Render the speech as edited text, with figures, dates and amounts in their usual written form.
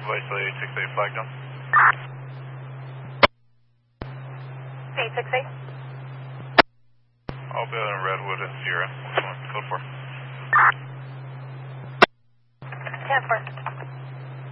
Vicely 868 flagged down. 868. I'll be out in Redwood and Sierra. Code 4. 10-4.